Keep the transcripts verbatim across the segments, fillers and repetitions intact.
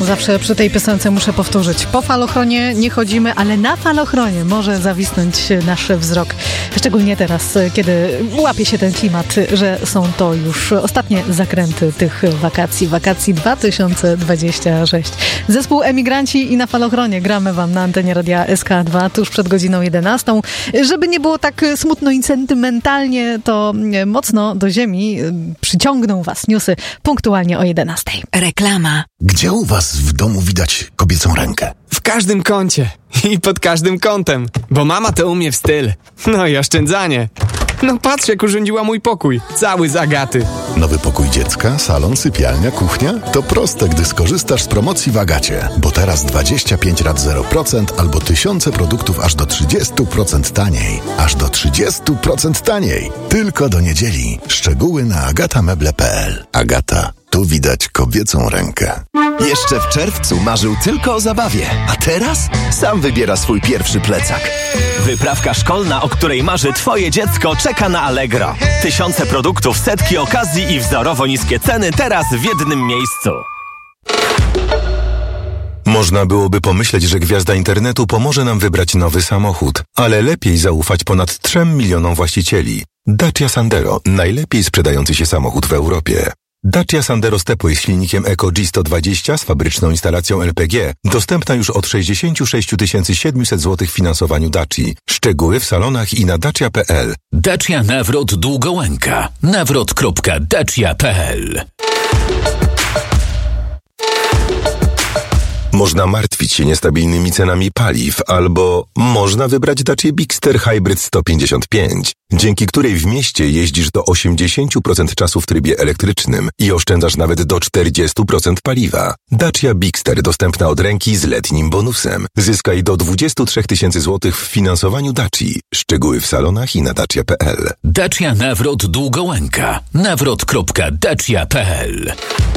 zawsze przy tej piosence muszę powtórzyć. Po falochronie nie chodzimy, ale na falochronie może zawisnąć nasz wzrok. Szczególnie teraz, kiedy łapie się ten klimat, że są to już ostatnie zakręty tych wakacji. Wakacji dwa tysiące dwudziesty szósty. Zespół Emigranci i na falochronie gramy wam na antenie Radia S K dwa tuż przed godziną jedenastą. Żeby nie było tak smutno i sentymentalnie, to mocno do ziemi przyciągną was newsy punktualnie o jedenastej. Reklama. Gdzie u was w domu widać kobiecą rękę? W każdym kącie i pod każdym kątem, bo mama to umie w styl. No i oszczędzanie. No patrz, jak urządziła mój pokój, cały z Agaty. Nowy pokój dziecka, salon, sypialnia, kuchnia? To proste, gdy skorzystasz z promocji w Agacie. Bo teraz dwadzieścia pięć rat zero procent albo tysiące produktów aż do trzydzieści procent taniej. Aż do trzydzieści procent taniej. Tylko do niedzieli. Szczegóły na agatameble kropka p l. Agata. Tu widać kobiecą rękę. Jeszcze w czerwcu marzył tylko o zabawie, a teraz sam wybiera swój pierwszy plecak. Wyprawka szkolna, o której marzy twoje dziecko, czeka na Allegro. Tysiące produktów, setki okazji i wzorowo niskie ceny teraz w jednym miejscu. Można byłoby pomyśleć, że gwiazda internetu pomoże nam wybrać nowy samochód, ale lepiej zaufać ponad trzem milionom właścicieli. Dacia Sandero, najlepiej sprzedający się samochód w Europie. Dacia Sandero Stepway z silnikiem Eco G sto dwadzieścia z fabryczną instalacją L P G dostępna już od sześćdziesiąt sześć tysięcy siedemset złotych w finansowaniu Daci. Szczegóły w salonach i na dacia kropka p l. Dacia Nawrot Długołęka. nawrot kropka dacia kropka p l. Można martwić się niestabilnymi cenami paliw, albo można wybrać Dacia Bigster Hybrid sto pięćdziesiąt pięć, dzięki której w mieście jeździsz do osiemdziesiąt procent czasu w trybie elektrycznym i oszczędzasz nawet do czterdzieści procent paliwa. Dacia Bigster dostępna od ręki z letnim bonusem. Zyskaj do dwadzieścia trzy tysiące złotych w finansowaniu Daci. Szczegóły w salonach i na dacia kropka p l. Dacia Nawrot Długołęka. nawrot kropka dacia kropka p l.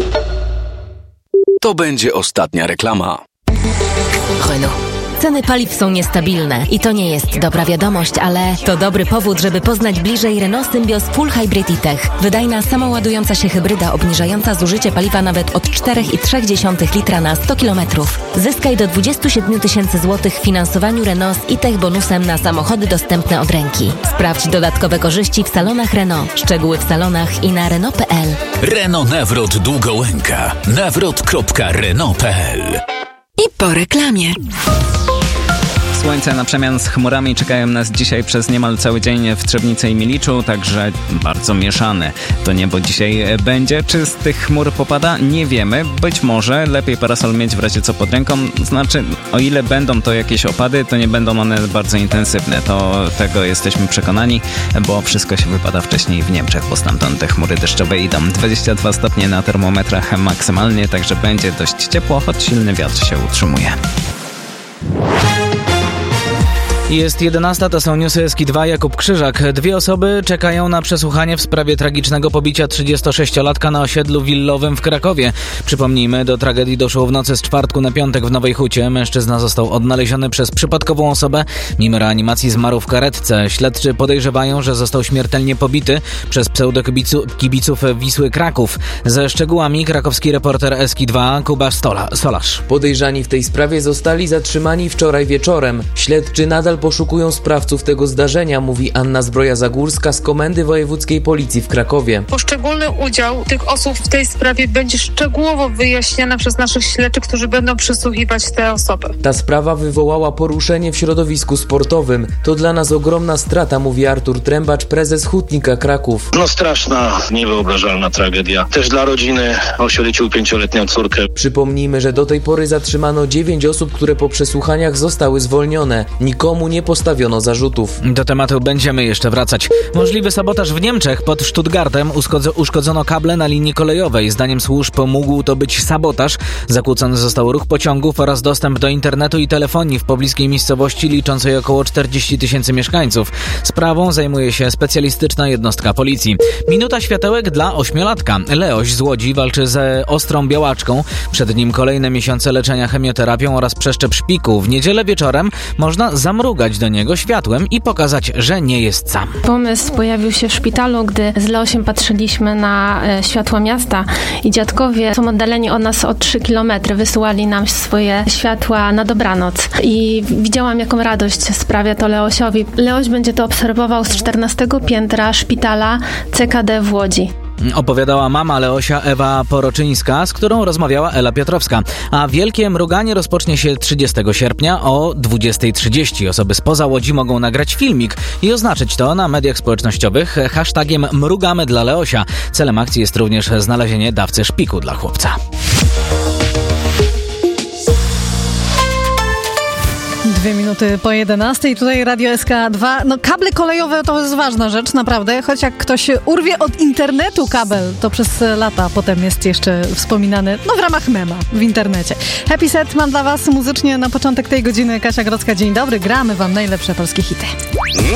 To będzie ostatnia reklama. Renault. Ceny paliw są niestabilne i to nie jest dobra wiadomość, ale to dobry powód, żeby poznać bliżej Renault Symbioz Full Hybrid e-Tech. Wydajna, samoładująca się hybryda obniżająca zużycie paliwa nawet od cztery przecinek trzy litra na sto kilometrów. Zyskaj do dwadzieścia siedem tysięcy złotych w finansowaniu Renault z e-Tech bonusem na samochody dostępne od ręki. Sprawdź dodatkowe korzyści w salonach Renault. Szczegóły w salonach i na renault kropka p l. Renault Nawrot Długołęka. nawrot kropka renault kropka p l. I po reklamie. Słońce na przemian z chmurami czekają nas dzisiaj przez niemal cały dzień w Trzebnicy i Miliczu, także bardzo mieszane to niebo dzisiaj będzie. Czy z tych chmur popada? Nie wiemy. Być może lepiej parasol mieć w razie co pod ręką. Znaczy, o ile będą to jakieś opady, to nie będą one bardzo intensywne. To tego jesteśmy przekonani, bo wszystko się wypada wcześniej w Niemczech, bo stamtąd te chmury deszczowe idą. dwadzieścia dwa stopnie na termometrach maksymalnie, także będzie dość ciepło, choć silny wiatr się utrzymuje. Jest jedenasta, to są newsy S K dwa, Jakub Krzyżak. Dwie osoby czekają na przesłuchanie w sprawie tragicznego pobicia trzydziestosześciolatka na osiedlu willowym w Krakowie. Przypomnijmy, do tragedii doszło w nocy z czwartku na piątek w Nowej Hucie. Mężczyzna został odnaleziony przez przypadkową osobę. Mimo reanimacji zmarł w karetce. Śledczy podejrzewają, że został śmiertelnie pobity przez pseudokibiców Wisły Kraków. Ze szczegółami krakowski reporter S K dwa Kuba Stola, Solarz. Podejrzani w tej sprawie zostali zatrzymani wczoraj wieczorem. Śledczy nadal poszukują sprawców tego zdarzenia, mówi Anna Zbroja-Zagórska z Komendy Wojewódzkiej Policji w Krakowie. Poszczególny udział tych osób w tej sprawie będzie szczegółowo wyjaśniana przez naszych śledczych, którzy będą przesłuchiwać te osoby. Ta sprawa wywołała poruszenie w środowisku sportowym. To dla nas ogromna strata, mówi Artur Trębacz, prezes Hutnika Kraków. No straszna, niewyobrażalna tragedia. Też dla rodziny oświadczył pięcioletnią córkę. Przypomnijmy, że do tej pory zatrzymano dziewięć osób, które po przesłuchaniach zostały zwolnione. Nikomu nie postawiono zarzutów. Do tematu będziemy jeszcze wracać. Możliwy sabotaż w Niemczech. Pod Stuttgartem uszkodzono kable na linii kolejowej. Zdaniem służb mógł to być sabotaż. Zakłócony został ruch pociągów oraz dostęp do internetu i telefonii w pobliskiej miejscowości liczącej około czterdzieści tysięcy mieszkańców. Sprawą zajmuje się specjalistyczna jednostka policji. Minuta światełek dla ośmiolatka. Leoś z Łodzi walczy z ostrą białaczką. Przed nim kolejne miesiące leczenia chemioterapią oraz przeszczep szpiku. W niedzielę wieczorem można zamrugać zamrugać do niego światłem i pokazać, że nie jest sam. Pomysł pojawił się w szpitalu, gdy z Leosiem patrzyliśmy na e, światła miasta i dziadkowie są oddaleni od nas o trzy kilometry. Wysyłali nam swoje światła na dobranoc i widziałam, jaką radość sprawia to Leosiowi. Leoś będzie to obserwował z czternastego piętra szpitala C K D w Łodzi. Opowiadała mama Leosia Ewa Poroczyńska, z którą rozmawiała Ela Piotrowska. A wielkie mruganie rozpocznie się trzydziestego sierpnia o dwudziestej trzydzieści. Osoby spoza Łodzi mogą nagrać filmik i oznaczyć to na mediach społecznościowych hashtagiem Mrugamy dla Leosia. Celem akcji jest również znalezienie dawcy szpiku dla chłopca. Dwie minuty po jedenastej, tutaj Radio S K dwa. No kable kolejowe to jest ważna rzecz, naprawdę. Choć jak ktoś urwie od internetu kabel, to przez lata potem jest jeszcze wspominany, no w ramach mema w internecie. Happy Set mam dla was muzycznie na początek tej godziny. Kasia Grodzka, dzień dobry. Gramy wam najlepsze polskie hity.